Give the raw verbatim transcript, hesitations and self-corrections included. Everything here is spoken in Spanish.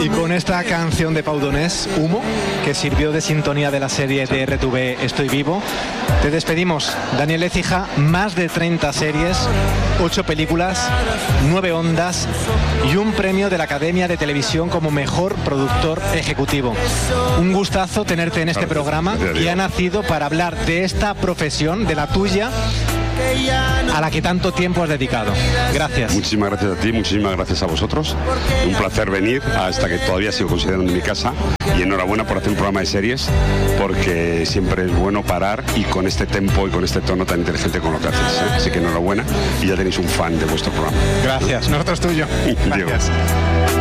Y con esta canción de Pau Donés, Humo, que sirvió de sintonía de la serie de R T V Estoy Vivo, te despedimos. Daniel Écija, más de treinta series, ocho películas, nueve ondas y un premio de la Academia de Televisión como mejor productor ejecutivo. Un gustazo tenerte en este programa que ha nacido para hablar de esta profesión, de la tuya, a la que tanto tiempo has dedicado. Gracias. Muchísimas gracias a ti, muchísimas gracias a vosotros. Un placer venir a esta que todavía sigo considerando mi casa, y enhorabuena por hacer un programa de series, porque siempre es bueno parar, y con este tempo y con este tono tan inteligente como lo que haces, ¿eh? Así que enhorabuena, y ya tenéis un fan de vuestro programa. Gracias, nosotros tuyo. Gracias.